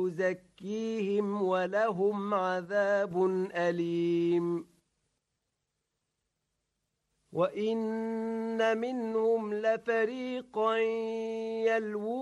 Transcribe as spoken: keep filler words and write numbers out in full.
يزكيهم ولهم عذاب أليم وإن منهم لفريقا يلوون